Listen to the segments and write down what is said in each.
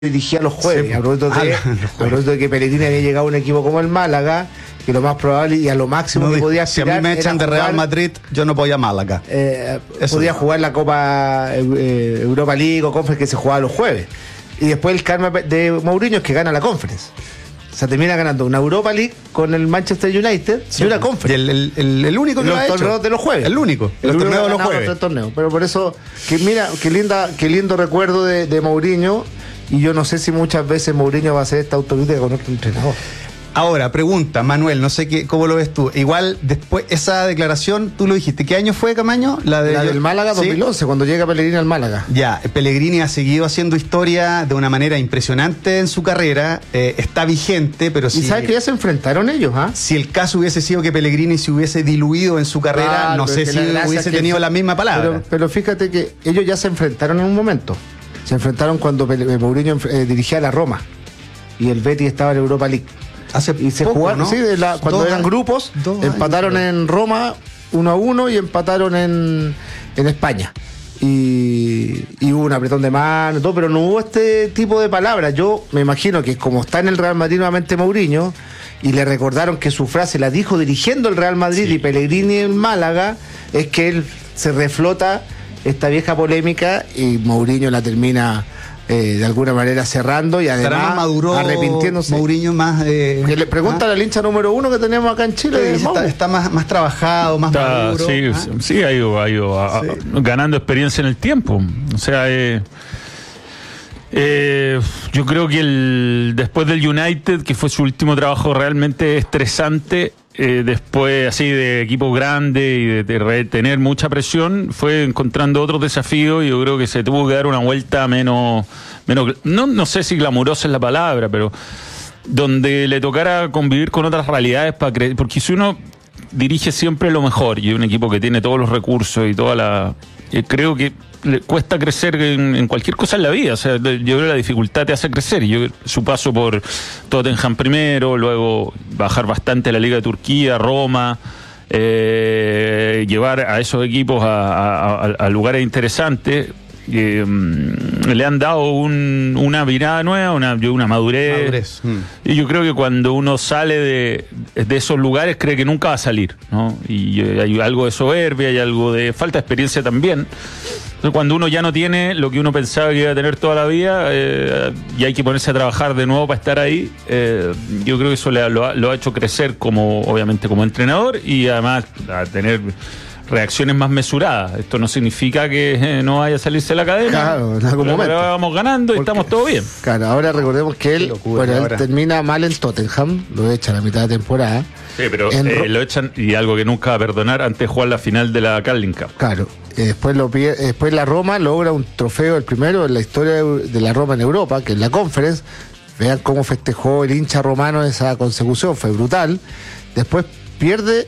dirigía los jueves, Sí, a propósito de que Pellegrini había llegado a un equipo como el Málaga, que lo más probable y a lo máximo No, que podía si a aspirar mí me echan de Real Madrid, yo no voy a Málaga. podía jugar la Copa Europa League o Conference, que se jugaba los jueves. Y después el karma de Mourinho es que gana la Conference. O sea, termina ganando una Europa League con el Manchester United y una Conference. Y el único que lo ha hecho. Los torneos de los jueves. El único. El Los único torneos de que los ganaba jueves. los torneos. Pero por eso, que mira, qué lindo recuerdo de Mourinho. Y yo no sé si muchas veces Mourinho va a hacer esta autocrítica con otro entrenador. Ahora, pregunta, Manuel, no sé cómo lo ves tú. Igual, después, esa declaración, tú lo dijiste. ¿Qué año fue, Camaño? La del Málaga 2011, ¿sí? Cuando llega Pellegrini al Málaga. Ya, Pellegrini ha seguido haciendo historia de una manera impresionante en su carrera. Está vigente, pero Y si... sabes que ya se enfrentaron ellos, ¿ah? Si el caso hubiese sido que Pellegrini se hubiese diluido en su carrera, Claro, no sé pero si la gracia hubiese es que tenido la misma palabra. Pero fíjate que ellos ya se enfrentaron en un momento. Se enfrentaron cuando Mourinho dirigía a la Roma y el Betis estaba en Europa League. Y se jugaron, ¿no? sí, cuando eran grupos, empataron en Roma 1-1 y empataron en España. Y hubo un apretón de mano y todo, pero no hubo este tipo de palabras. Yo me imagino que como está en el Real Madrid nuevamente Mourinho, y le recordaron que su frase la dijo dirigiendo el Real Madrid y Pellegrini en Málaga, es que él se reflota esta vieja polémica y Mourinho la termina de alguna manera cerrando y además arrepintiéndose. Mourinho más... que le preguntan al hincha número 1 que tenemos acá en Chile. Está más trabajado, más maduro. Sí, ha ido ganando experiencia en el tiempo. O sea, yo creo que después del United, que fue su último trabajo realmente estresante, después así de equipo grande y de tener mucha presión, fue encontrando otros desafíos y yo creo que se tuvo que dar una vuelta menos no sé si glamurosa es la palabra, pero donde le tocara convivir con otras realidades porque si uno dirige siempre lo mejor y un equipo que tiene todos los recursos y creo que le cuesta crecer en cualquier cosa en la vida. O sea, yo creo que la dificultad te hace crecer. Su paso por Tottenham primero, luego bajar bastante la Liga de Turquía, Roma, llevar a esos equipos a lugares interesantes, le han dado una mirada nueva, una madurez. Y yo creo que cuando uno sale de esos lugares cree que nunca va a salir, ¿no? Y hay algo de soberbia, hay algo de falta de experiencia también. Entonces, cuando uno ya no tiene lo que uno pensaba que iba a tener toda la vida y hay que ponerse a trabajar de nuevo para estar ahí, yo creo que eso lo ha hecho crecer obviamente como entrenador y además a tener reacciones más mesuradas. Esto no significa que no vaya a salirse de la cadena. Claro, en algún momento. Pero vamos ganando y estamos todo bien. Claro, ahora recordemos que él termina mal en Tottenham, lo echa a la mitad de temporada. Sí, pero lo echan y algo que nunca va a perdonar antes de jugar la final de la Carling Cup. Claro. Después la Roma logra un trofeo, el primero en la historia de la Roma en Europa, que es la Conference. Vean cómo festejó el hincha romano esa consecución, fue brutal. Después pierde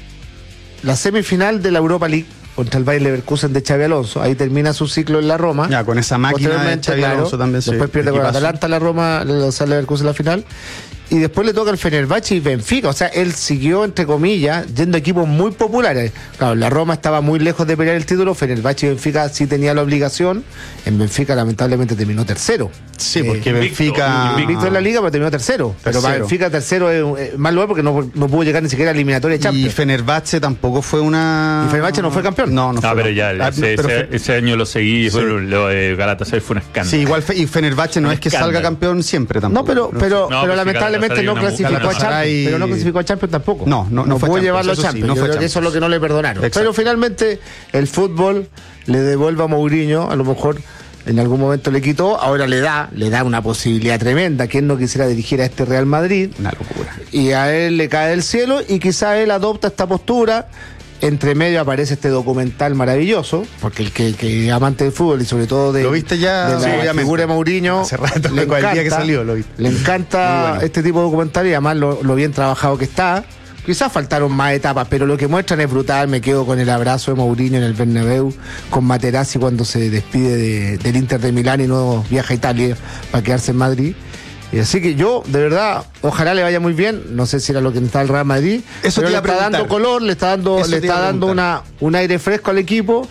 la semifinal de la Europa League contra el Bayer Leverkusen de Xabi Alonso. Ahí termina su ciclo en la Roma. Ya, con esa máquina de Xabi Alonso también. Después pierde con Atalanta la Roma, o sea, Leverkusen la final. Y después le toca el Fenerbahce y Benfica. O sea, él siguió, entre comillas, yendo a equipos muy populares. Claro, la Roma estaba muy lejos de pelear el título. Fenerbahce y Benfica sí tenía la obligación. En Benfica, lamentablemente, terminó tercero. Sí, porque Benfica... Invicto en la Liga, pero terminó tercero. Pero para Benfica tercero es mal lugar porque no pudo llegar ni siquiera a eliminatoria de Champions. Y Fenerbahce tampoco fue una... Y Fenerbahce no fue campeón. No fue. Pero ya, ese año lo seguí. Sí. Lo de Galatasaray fue un escándalo. Sí, igual y Fenerbahce no es que salga campeón siempre tampoco. No, pero lamentablemente no clasificó a Champions. Pero no clasificó a Champions tampoco. No pudo llevarlo a Champions. Yo creo que eso es lo que no le perdonaron. Exacto. Pero finalmente el fútbol le devuelve a Mourinho, a lo mejor en algún momento le quitó, ahora le da una posibilidad tremenda. ¿Quién no quisiera dirigir a este Real Madrid? Una locura. Y a él le cae del cielo y quizá él adopta esta postura. Entre medio aparece este documental maravilloso, porque el que amante del fútbol y sobre todo ¿Lo viste ya? de la figura de Mourinho, hace rato, el día que salió lo vi. Le encanta este tipo de documental y además lo bien trabajado que está. Quizás faltaron más etapas, pero lo que muestran es brutal. Me quedo con el abrazo de Mourinho en el Bernabéu, con Materazzi cuando se despide del Inter de Milán y no viaja a Italia para quedarse en Madrid. Así que yo, de verdad, ojalá le vaya muy bien. No sé si era lo que necesita el Real Madrid. Eso pero le está dando color, le está dando un aire fresco al equipo.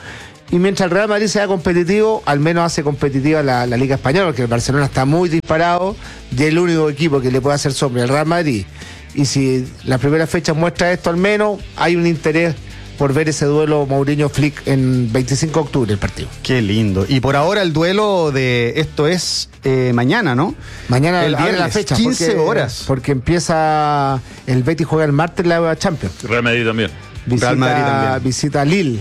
Y mientras el Real Madrid sea competitivo, al menos hace competitiva la Liga Española, porque el Barcelona está muy disparado y el único equipo que le puede hacer sombra al Real Madrid. Y si la primera fecha muestra esto, al menos hay un interés por ver ese duelo Mourinho-Flick en 25 de octubre el partido. Qué lindo. Y por ahora el duelo de esto es mañana, ¿no? Mañana el viernes, la fecha. 15 horas. Porque empieza el Betis, juega el martes la Champions. Real Madrid también. Real Madrid también. Visita Lille,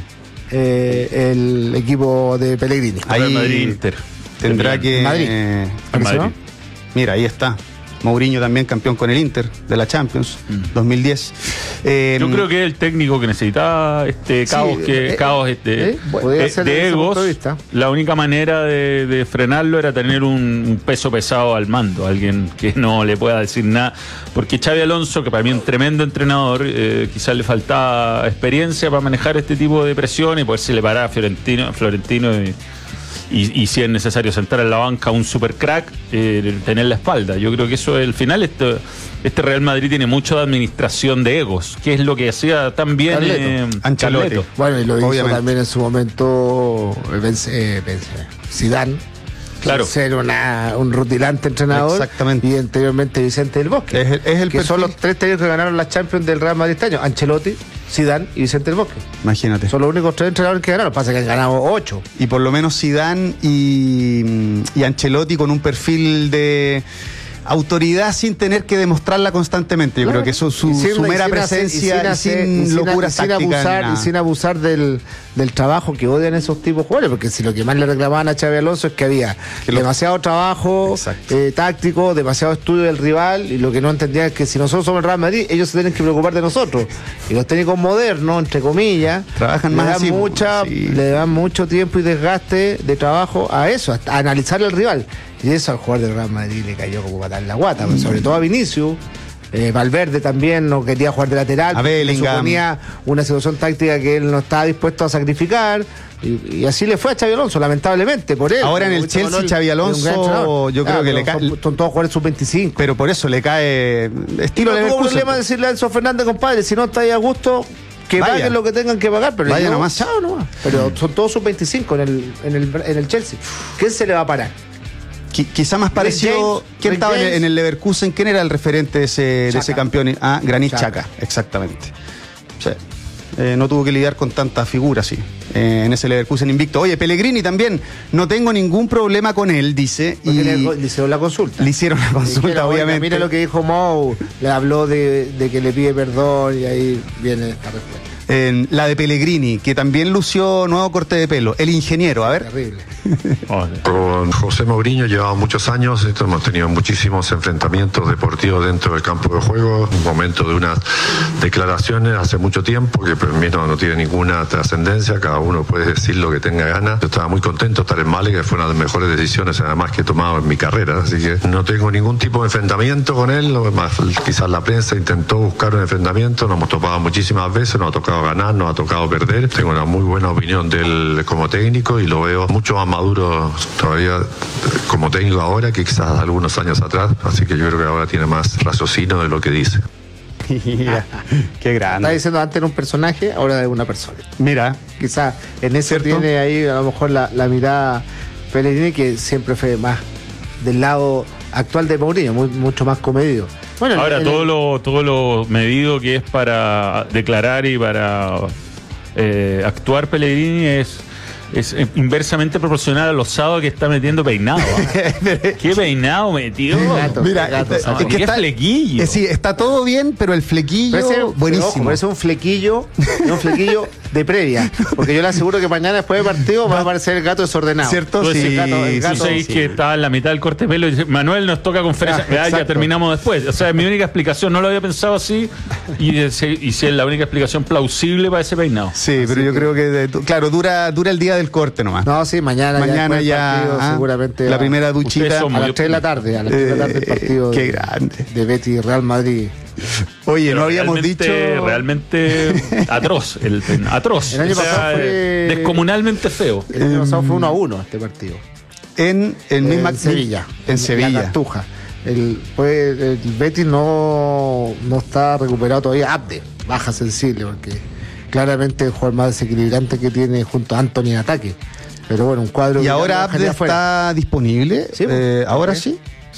el equipo de Pellegrini. Ahí Real Madrid Inter. Tendrá que... Madrid. Mira, ahí está. Mourinho también campeón con el Inter de la Champions 2010. Yo creo que es el técnico que necesitaba este caos, podría ser de desde ese punto egos. de vista. La única manera de frenarlo era tener un peso pesado al mando, alguien que no le pueda decir nada, porque Xabi Alonso, que para mí es un tremendo entrenador, quizás le faltaba experiencia para manejar este tipo de presión y poderse le parar a Florentino y si es necesario sentar en la banca a un super crack, tener la espalda. Yo creo que eso es el final. Este Real Madrid tiene mucho de administración de egos, que es lo que hacía tan bien Ancelotti. Bueno, y lo hizo también en su momento Zidane. Claro. Ser un rutilante entrenador. Exactamente. Y anteriormente Vicente del Bosque. Es el que perfil. son los tres técnicos que ganaron la Champions del Real Madrid este año: Ancelotti, Zidane y Vicente del Bosque. Imagínate. Son los únicos tres entrenadores que ganaron. Pasa que han ganado 8. Y por lo menos Zidane y Ancelotti con un perfil de autoridad sin tener que demostrarla constantemente. Yo creo que eso, su mera presencia sin locuras tácticas. Y sin abusar del trabajo que odian esos tipos de jugadores, porque si lo que más le reclamaban a Xabi Alonso es que había demasiado trabajo táctico, demasiado estudio del rival, y lo que no entendía es que si nosotros somos el Real Madrid, ellos se tienen que preocupar de nosotros. Y los técnicos modernos, entre comillas, trabajan más así, le dan mucho tiempo y desgaste de trabajo a eso, a analizar al rival. Y eso al jugador del Real Madrid le cayó como patar en la guata, sobre todo a Vinicius. Valverde también no quería jugar de lateral, a Bellingham. Suponía una situación táctica que él no estaba dispuesto a sacrificar, y así le fue a Xabi Alonso, lamentablemente por él. Ahora en el Chelsea Xabi Alonso yo creo que le cae, son todos jugadores sub-25, pero por eso le cae estilo Leverkusen. No tuvo problema decirle a Enzo Fernández: compadre, si no estáis a gusto, que paguen lo que tengan que pagar, pero vaya nomás. Chao nomás. Pero son todos sub-25 en el Chelsea. ¿Quién se le va a parar? Quizá más parecido. ¿Quién estaba en el Leverkusen? ¿Quién era el referente de ese campeón? Granit Xhaka, exactamente. Sí. No tuvo que lidiar con tanta figura, sí. En ese Leverkusen invicto. Oye, Pellegrini también, no tengo ningún problema con él, dice. Y le hicieron la consulta. Le hicieron la consulta, obviamente. Mira lo que dijo Mou, le habló de que le pide perdón, y ahí viene esta respuesta. La de Pellegrini, que también lució nuevo corte de pelo. El ingeniero, a ver. Terrible. Con José Mourinho llevamos muchos años, hemos tenido muchísimos enfrentamientos deportivos dentro del campo de juego, un momento de unas declaraciones hace mucho tiempo que para mí no tiene ninguna trascendencia, cada uno puede decir lo que tenga ganas. Yo estaba muy contento de estar en Málaga, que fue una de las mejores decisiones además que he tomado en mi carrera, así que no tengo ningún tipo de enfrentamiento con él. Quizás la prensa intentó buscar un enfrentamiento, nos hemos topado muchísimas veces, nos ha tocado ganar, nos ha tocado perder. Tengo una muy buena opinión de él como técnico y lo veo mucho más maduro todavía como técnico ahora que quizás algunos años atrás, así que yo creo que ahora tiene más raciocinio de lo que dice. Mira, qué grande. Está diciendo antes era un personaje, ahora es una persona. Mira, quizás en eso tiene ahí a lo mejor la mirada Pellegrini, que siempre fue más del lado actual de Mourinho, mucho más comedido. Bueno, ahora todo lo medido que es para declarar y para actuar Pellegrini es inversamente proporcional a los sábados que está metiendo peinado. ¿Qué peinado metió? Mira, es que está flequillo. Sí, está todo bien, pero el flequillo buenísimo. Parece un flequillo de previa. Porque yo le aseguro que mañana después del partido va a aparecer el gato desordenado. ¿Cierto? Tú Sí. Tú sabes que estaba en la mitad del corte de pelo y dice: Manuel, nos toca conferencia. Ya terminamos después. O sea, mi única explicación, no lo había pensado así, y si es la única explicación plausible para ese peinado. Sí, pero yo creo que, claro, dura el día del corte nomás. No, sí, mañana ya partido, seguramente la primera duchita a las 3 de la tarde, el partido qué grande de Betis Real Madrid. Oye, pero no habíamos realmente, dicho realmente atroz atroz. El año pasado fue descomunalmente feo. El año pasado fue 1-1 este partido. En Sevilla. En Sevilla. La Cartuja. El Betis no está recuperado todavía. Abde, baja sensible, porque claramente el jugador más desequilibrante que tiene junto a Anthony en ataque. Pero bueno, un cuadro. ¿Y ahora Abde está disponible? Sí, ¿ahora sí?